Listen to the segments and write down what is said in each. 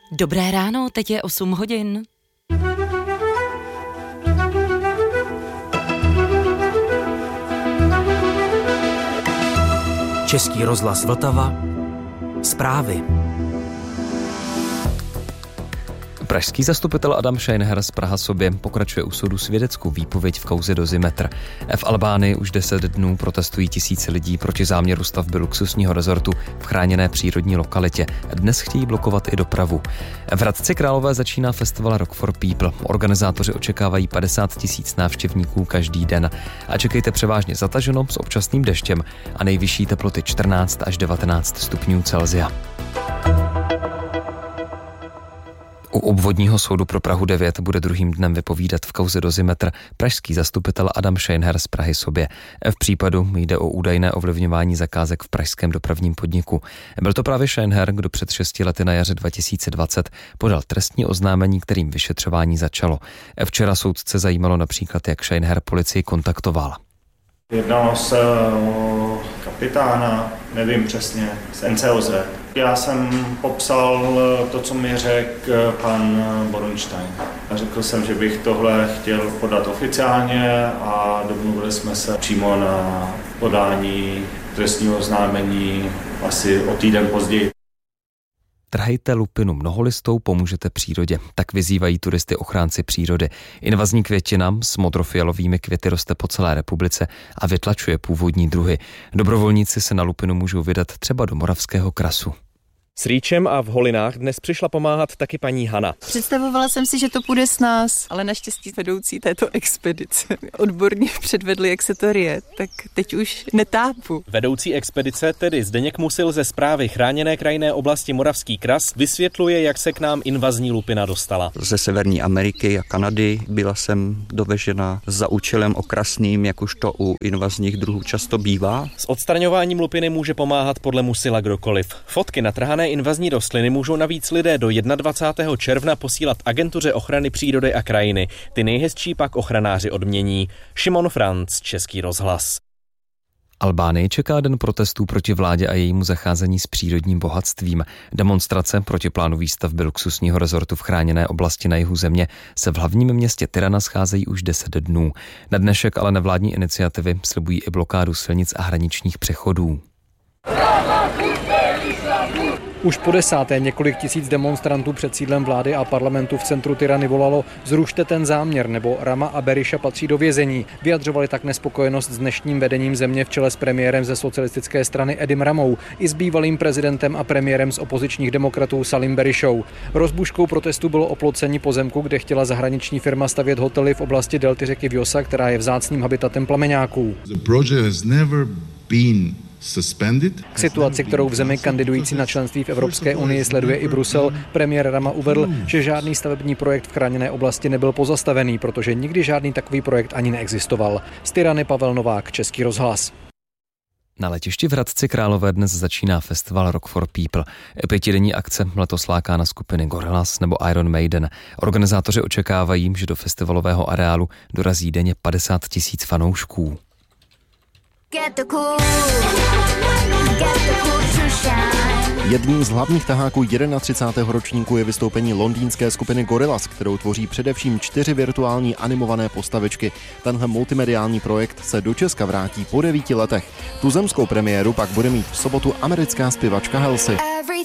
Dobré ráno, teď je 8 hodin. Český rozhlas Vltava. Zprávy. Pražský zastupitel Adam Scheinher z Praha sobě pokračuje u soudu svědeckou výpověď v kauze Dozimetr. V Albánii už 10 dnů protestují tisíce lidí proti záměru stavby luxusního rezortu v chráněné přírodní lokalitě. Dnes chtějí blokovat i dopravu. V Hradci Králové začíná festival Rock for People. Organizátoři očekávají 50 000 návštěvníků každý den. A čekejte převážně zataženo s občasným deštěm a nejvyšší teploty 14 až 19 stupňů Celsia. U obvodního soudu pro Prahu 9 bude druhým dnem vypovídat v kauze Dozimetr pražský zastupitel Adam Scheinher z Prahy sobě. V případu jde o údajné ovlivňování zakázek v pražském dopravním podniku. Byl to právě Scheinher, kdo před 6 lety na jaře 2020 podal trestní oznámení, kterým vyšetřování začalo. Včera soudce zajímalo například, jak Scheinher policii kontaktoval. Jednalo se o kapitána, nevím přesně, z NCOZ. Já jsem popsal to, co mi řekl pan Boronstein. Řekl jsem, že bych tohle chtěl podat oficiálně a domluvili jsme se přímo na podání trestního oznámení asi o týden později. Trhejte lupinu mnoholistou, pomůžete přírodě. Tak vyzývají turisty ochránci přírody. Invazní květina s modrofialovými květy roste po celé republice a vytlačuje původní druhy. Dobrovolníci se na lupinu můžou vydat třeba do Moravského krasu. S rýčem a v holinách dnes přišla pomáhat taky paní Hana. Představovala jsem si, že to půjde s nás, ale naštěstí vedoucí této expedice odborně předvedli, jak se to rije, tak teď už netápu. Vedoucí expedice, tedy Zdeněk Musil ze Správy chráněné krajinné oblasti Moravský kras, vysvětluje, jak se k nám invazní lupina dostala. Ze Severní Ameriky a Kanady byla jsem dovežena za účelem okrasným, jak už to u invazních druhů často bývá. S odstraňováním lupiny může pomáhat podle Musila kdokoliv. Fotky natrhané invazní rostliny můžou navíc lidé do 21. června posílat Agentuře ochrany přírody a krajiny. Ty nejhezčí pak ochranáři odmění. Šimon Franc, Český rozhlas. Albánii čeká den protestů proti vládě a jejímu zacházení s přírodním bohatstvím. Demonstrace proti plánu výstavby luxusního rezortu v chráněné oblasti na jihu země se v hlavním městě Tirana scházejí už 10 dnů. Na dnešek ale nevládní iniciativy slibují i blokádu silnic a hraničních přechodů. Už po 10. několik tisíc demonstrantů před sídlem vlády a parlamentu v centru Tirany volalo zrušte ten záměr, nebo Rama a Berisha patří do vězení. Vyjadřovali tak nespokojenost s dnešním vedením země v čele s premiérem ze socialistické strany Edim Ramou i s bývalým prezidentem a premiérem z opozičních demokratů Salim Berishou. Rozbuškou protestu bylo oplocení pozemku, kde chtěla zahraniční firma stavět hotely v oblasti delty řeky Vjosa, která je vzácným habitatem plameňáků. K situaci, kterou v zemi kandidující na členství v Evropské unii sleduje i Brusel, premiér Rama uvedl, že žádný stavební projekt v chráněné oblasti nebyl pozastavený, protože nikdy žádný takový projekt ani neexistoval. Z Tirany Pavel Novák, Český rozhlas. Na letišti v Hradci Králové dnes začíná festival Rock for People. 5denní akce letos láká na skupiny Gorillaz nebo Iron Maiden. Organizátoři očekávají, že do festivalového areálu dorazí denně 50 000 fanoušků. Jedním z hlavních taháků 31. ročníku je vystoupení londýnské skupiny Gorillaz, kterou tvoří především 4 virtuální animované postavičky. Tenhle multimediální projekt se do Česka vrátí po 9 letech. Tuzemskou premiéru pak bude mít v sobotu americká zpěvačka Halsey.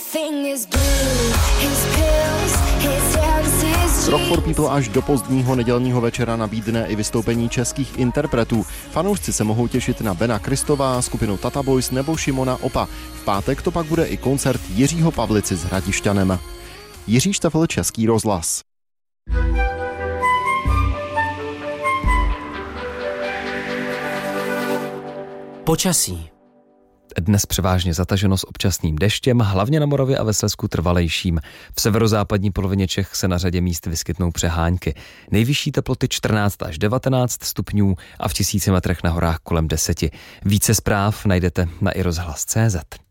Rock for People až do pozdního nedělního večera nabídne i vystoupení českých interpretů. Fanoušci se mohou těšit na Bena Kristová, skupinu Tata Boys nebo Šimona Opa. V pátek to pak bude i koncert Jiřího Pavlici s Hradišťanem. Jiří Štefl, Český rozhlas. Počasí. Dnes převážně zataženo s občasným deštěm, hlavně na Moravě a ve Slezsku trvalejším. V severozápadní polovině Čech se na řadě míst vyskytnou přehánky. Nejvyšší teploty 14 až 19 stupňů a v 1000 metrech na horách kolem 10. Více zpráv najdete na iRozhlas.cz.